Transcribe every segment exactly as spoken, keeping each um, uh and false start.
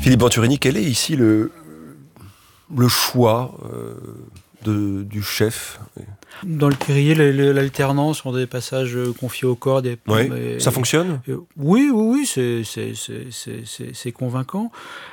Philippe Venturini, quel est ici le, le choix euh, de, du chef ? Dans le Kyrie, l'alternance sont des passages confiés au corps. Des, oui, et, ça fonctionne ? et, Oui, oui, oui, c'est, c'est, c'est, c'est, c'est, c'est convaincant.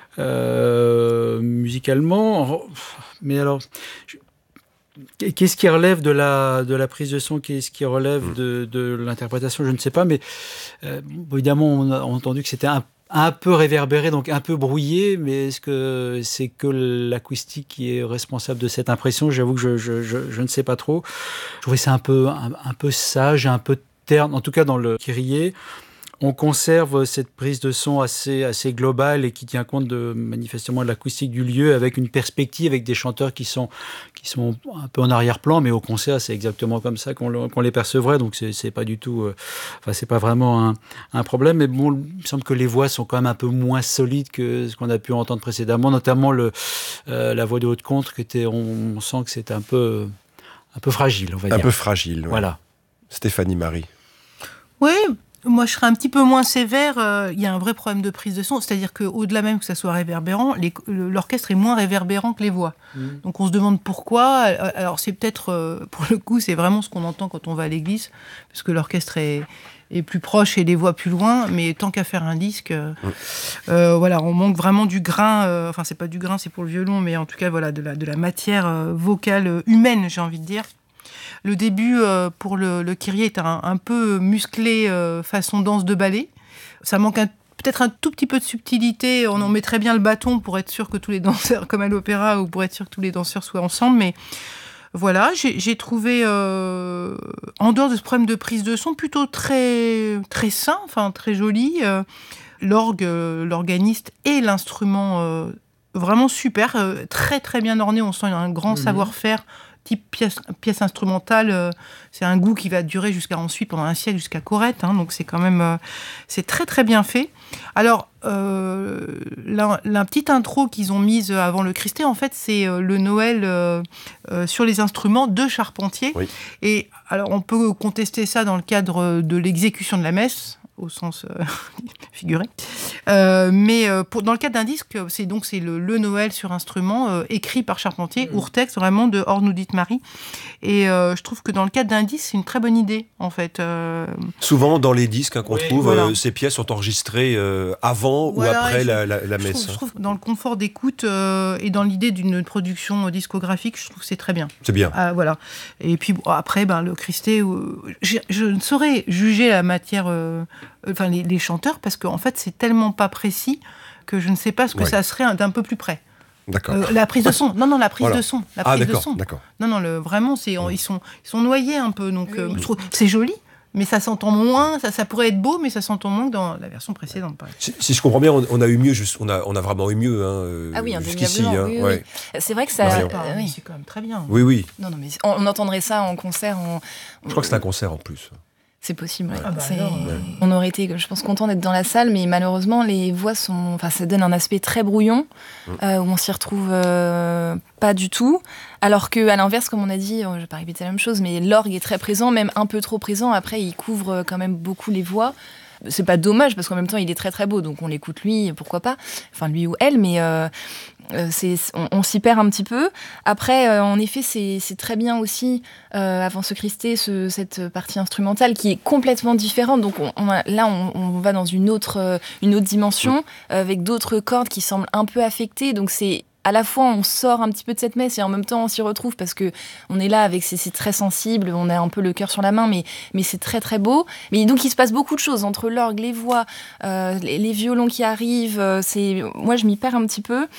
Euh, musicalement, mais alors... Je, Qu'est-ce qui relève de la, de la prise de son? Qu'est-ce qui relève de, de l'interprétation? Je ne sais pas, mais euh, évidemment, on a entendu que c'était un, un peu réverbéré, donc un peu brouillé, mais est-ce que c'est que l'acoustique qui est responsable de cette impression? J'avoue que je, je, je, je ne sais pas trop. Je trouvais ça un peu, un, un peu sage, un peu terne, en tout cas dans le Kyrie. On conserve cette prise de son assez, assez globale et qui tient compte de, manifestement de l'acoustique du lieu, avec une perspective, avec des chanteurs qui sont, qui sont un peu en arrière-plan, mais au concert, c'est exactement comme ça qu'on, le, qu'on les percevrait, donc c'est, c'est pas du tout... Euh, enfin, c'est pas vraiment un, un problème, mais bon, il me semble que les voix sont quand même un peu moins solides que ce qu'on a pu entendre précédemment, notamment le, euh, la voix de haute-contre, qui était, on, on sent que c'est un peu, un peu fragile, on va un dire. Un peu fragile, ouais. Voilà. Stéphanie Marie. Oui, moi, je serais un petit peu moins sévère. Il euh, y a un vrai problème de prise de son. C'est-à-dire qu'au-delà même que ça soit réverbérant, les, l'orchestre est moins réverbérant que les voix. Mmh. Donc, on se demande pourquoi. Alors, c'est peut-être, euh, pour le coup, c'est vraiment ce qu'on entend quand on va à l'église, parce que l'orchestre est, est plus proche et les voix plus loin. Mais tant qu'à faire un disque, euh, mmh. euh, voilà, on manque vraiment du grain. Euh, enfin, c'est pas du grain, c'est pour le violon, mais en tout cas, voilà, de la, de la matière euh, vocale humaine, j'ai envie de dire. Le début euh, pour le, le Kyrie est un, un peu musclé euh, façon danse de ballet. Ça manque un, peut-être un tout petit peu de subtilité. On en met très bien le bâton pour être sûr que tous les danseurs, comme à l'opéra, ou pour être sûr que tous les danseurs soient ensemble. Mais voilà, j'ai, j'ai trouvé, euh, en dehors de ce problème de prise de son, plutôt très, très sain, enfin très joli. Euh, l'orgue, euh, l'organiste et l'instrument euh, vraiment super, euh, très très bien orné. On sent un grand mmh. savoir-faire. Type pièce, pièce instrumentale, euh, c'est un goût qui va durer jusqu'à ensuite, pendant un siècle, jusqu'à Corrette, hein, donc c'est quand même, euh, c'est très très bien fait. Alors, euh, la, la petite intro qu'ils ont mise avant le Christé, en fait, c'est euh, le Noël euh, euh, sur les instruments de Charpentier. Oui. Et alors, on peut contester ça dans le cadre de l'exécution de la messe, au sens euh, figuré. Euh, mais euh, pour, dans le cadre d'un disque, c'est donc c'est le, le Noël sur instrument, euh, écrit par Charpentier, mmh. ourtex vraiment de Or nous dit Marie. Et euh, je trouve que dans le cadre d'un disque, c'est une très bonne idée, en fait. Euh... Souvent, dans les disques hein, qu'on oui, trouve, voilà. euh, ces pièces sont enregistrées euh, avant voilà, ou après je, la, la, la messe. Je trouve, je trouve que dans le confort d'écoute euh, et dans l'idée d'une production discographique, je trouve que c'est très bien. C'est bien. Euh, voilà. Et puis bon, après, ben, le Christé, euh, je, je ne saurais juger la matière... Euh, Enfin, les, les chanteurs, parce qu'en fait, c'est tellement pas précis que je ne sais pas ce que ouais. ça serait d'un peu plus près. D'accord. Euh, la prise de son. Non, non, la prise voilà. de son. La prise ah, d'accord, de son. d'accord. Non, non, le, vraiment, c'est, ils, sont, ils sont noyés un peu. Donc, oui. euh, je trouve, c'est joli, mais ça s'entend moins. Ça, ça pourrait être beau, mais ça s'entend moins que dans la version précédente. Si, si je comprends bien, on, on a eu mieux. Juste, on, a, on a vraiment eu mieux hein, ah oui, jusqu'ici. Hein, oui, oui, ouais. oui. C'est vrai que ça. Non, c'est, pas, oui. c'est quand même très bien. Oui, oui. Non, non, mais on, on entendrait ça en concert. On, je crois que c'est un concert en plus. C'est possible. Ah bah c'est... alors, ouais. On aurait été, je pense, content d'être dans la salle, mais malheureusement, les voix sont, enfin, ça donne un aspect très brouillon mmh. euh, où on s'y retrouve euh, pas du tout. Alors que, à l'inverse, comme on a dit, je vais pas répéter la même chose, mais l'orgue est très présent, même un peu trop présent. Après, il couvre quand même beaucoup les voix. C'est pas dommage parce qu'en même temps, il est très très beau, donc on l'écoute lui, pourquoi pas. Enfin, lui ou elle, mais. Euh, C'est, on, on s'y perd un petit peu. Après, euh, en effet, c'est, c'est très bien aussi, euh, avant ce Christé, ce, cette partie instrumentale qui est complètement différente. Donc on, on a, là, on, on va dans une autre, euh, une autre dimension, euh, avec d'autres cordes qui semblent un peu affectées. Donc c'est à la fois, on sort un petit peu de cette messe et en même temps, on s'y retrouve parce que on est là avec, c'est, c'est très sensible, on a un peu le cœur sur la main, mais, mais c'est très très beau. Mais donc, il se passe beaucoup de choses entre l'orgue, les voix, euh, les, les violons qui arrivent. Euh, c'est, moi, je m'y perds un petit peu.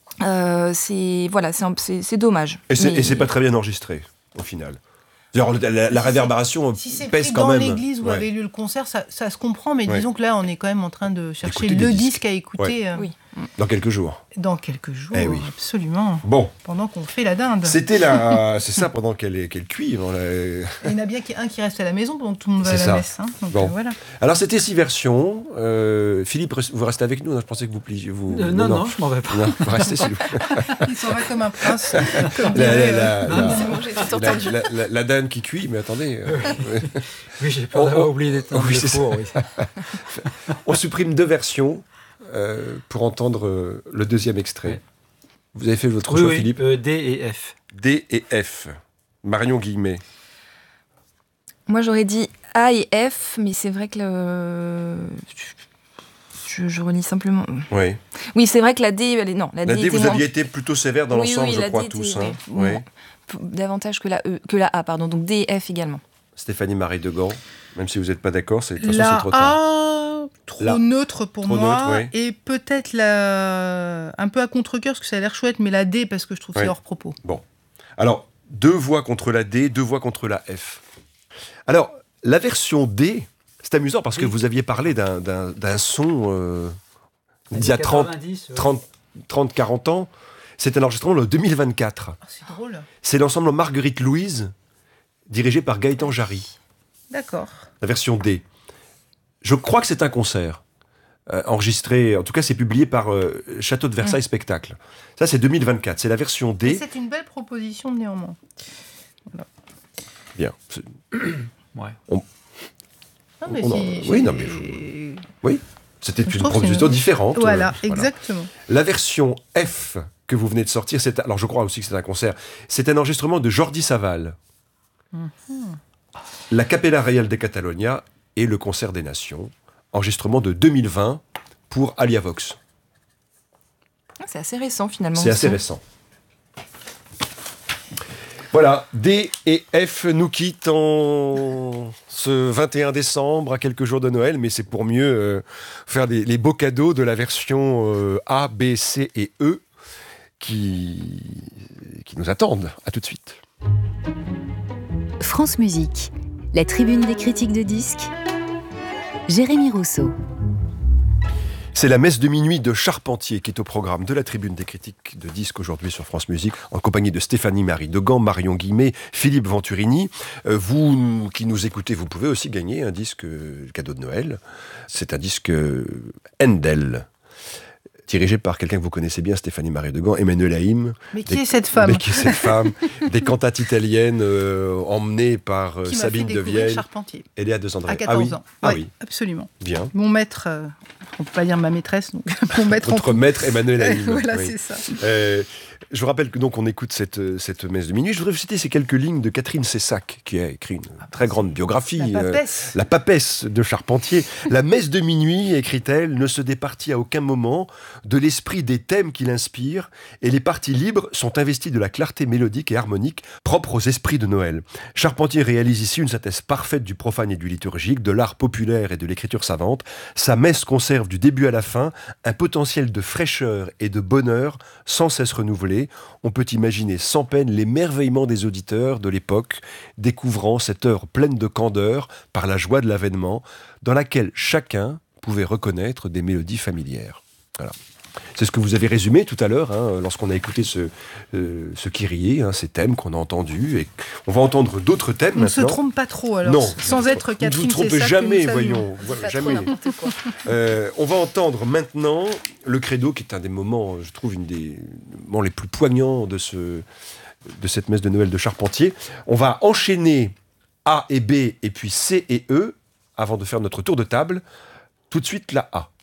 Euh, c'est voilà, c'est, un, c'est, c'est dommage. Et c'est, mais... et c'est pas très bien enregistré au final. Alors, la, la, la réverbération si c'est pèse quand dans même. Dans l'église où ouais. avait lieu le concert, ça, ça se comprend, mais ouais. disons que là, on est quand même en train de chercher Écouter le disques. disque à écouter. Ouais. Euh... Oui. Dans quelques jours. Dans quelques jours, eh oui. absolument. Bon. Pendant qu'on fait la dinde. C'était la, c'est ça pendant qu'elle est qu'elle cuit. La... Il y en a bien un qui reste à la maison pendant que tout le monde va c'est à la ça. messe. Hein. Donc, bon. euh, voilà. Alors c'était six versions. Euh, Philippe, vous restez avec nous. Je pensais que vous pliez. Vous... Euh, non, non, non, je m'en vais pas. Non, vous restez s'il vous plaît. Il s'en va comme un prince. Comme la, dirait, la, euh... la, non, c'est bon, j'ai tout entendu. La, la, la, la dinde qui cuit, mais attendez. Euh... oui, j'ai peur d'avoir on, oublié d'éteindre oui, le four. Oui. On supprime deux versions. euh, pour entendre euh, le deuxième extrait. Ouais. Vous avez fait votre Oui, choix, oui, Philippe euh, D et F. D et F. Marion Guillemet. Moi, j'aurais dit A et F, mais c'est vrai que le... je, je relis simplement. Oui. Oui, c'est vrai que la D, elle est... non, la, La D, D, était vous moins- aviez été plutôt sévère dans Oui, l'ensemble, oui, je la crois, D tous. était- Hein. oui, Oui. p- davantage que la E, que la A, pardon. Donc D et F également. Stéphanie Marie Degan, même si vous n'êtes pas d'accord, c'est, de toute façon, La c'est trop tard. A, trop La- neutre pour trop moi. neutre, oui. Et peut-être la... un peu à contre-cœur, parce que ça a l'air chouette, mais la D, parce que je trouve que Oui. c'est hors propos. Bon. Alors, deux voix contre la D, deux voix contre la F. Alors, la version D, c'est amusant parce que Oui. vous aviez parlé d'un, d'un, d'un son euh, d'il y a Années trente, quatre-vingt-dix, ouais. trente, trente, quarante ans. C'est un enregistrement de deux mille vingt-quatre. Ah, c'est drôle. C'est l'ensemble Marguerite Louise, dirigé par Gaëtan Jarry. D'accord. La version D. Je crois que c'est un concert. Euh, enregistré, en tout cas c'est publié par euh, Château de Versailles Spectacle. Ça c'est deux mille vingt-quatre, c'est la version Et D. c'est une belle proposition néanmoins. Bien. C'est- Ouais. Non, mais On en- si- oui, j'ai- non, mais je- Oui, c'était Je une trouve que proposition c'est- différente. Voilà, euh, exactement. La version F que vous venez de sortir, c'est, alors je crois aussi que c'est un concert, c'est un enregistrement de Jordi Savall. La Capella Real de Catalonia et le Concert des Nations, enregistrement de deux mille vingt pour Aliavox. Ah, c'est assez récent finalement. C'est assez aussi. récent. Voilà, D et F nous quittent en ce vingt et un décembre, à quelques jours de Noël, mais c'est pour mieux euh, faire des, les beaux cadeaux de la version euh, A, B, C et E qui, qui nous attendent. À tout de suite. France Musique, la tribune des critiques de disques. Jérémy Rousseau. C'est la messe de minuit de Charpentier qui est au programme de la tribune des critiques de disques aujourd'hui sur France Musique, en compagnie de Stéphanie Marie Degan, Marion Guillemet, Philippe Venturini. Euh, vous qui nous écoutez, vous pouvez aussi gagner un disque euh, cadeau de Noël. C'est un disque euh, Handel, dirigé par quelqu'un que vous connaissez bien, Stéphanie Marie Degan, Emmanuel Haïm. Mais qui Des- est cette femme Mais qui est cette femme Des cantates italiennes euh, emmenées par euh, qui m'a Sabine fait de découvrir Vielle Charpentier et Léa de Sandré. à quatorze ah oui. ans. Ah Ouais, oui, absolument. bien. Mon maître, euh, on peut pas dire ma maîtresse, donc mon maître en Votre maître Emmanuel Haïm. voilà, oui. c'est ça. Euh, je vous rappelle que donc on écoute cette, cette messe de minuit. Je voudrais vous citer ces quelques lignes de Catherine Cessac, qui a écrit une très grande biographie. La euh, papesse. la papesse de Charpentier. La messe de minuit, écrit-elle, ne se départit à aucun moment de l'esprit des thèmes qui l'inspirent, et les parties libres sont investies de la clarté mélodique et harmonique propre aux esprits de Noël. Charpentier réalise ici une synthèse parfaite du profane et du liturgique, de l'art populaire et de l'écriture savante. Sa messe conserve du début à la fin un potentiel de fraîcheur et de bonheur sans cesse renouvelé. On peut imaginer sans peine l'émerveillement des auditeurs de l'époque, découvrant cette heure pleine de candeur par la joie de l'avènement, dans laquelle chacun pouvait reconnaître des mélodies familières. Voilà. C'est ce que vous avez résumé tout à l'heure, hein, lorsqu'on a écouté ce, euh, ce Kyrie, hein, ces thèmes qu'on a entendus. Et on va entendre d'autres thèmes On ne se maintenant. trompe pas trop, alors, Non, sans vous- être vous ne Catherine vous trompez Cessac, jamais, que nous saluons. voyons. Voilà, Pas trop jamais. n'importe quoi. Euh, on va entendre maintenant le credo, qui est un des moments, je trouve, une des moments les plus poignants de, ce, de cette messe de Noël de Charpentier. On va enchaîner A et B, et puis C et E, avant de faire notre tour de table. Tout de suite, la A.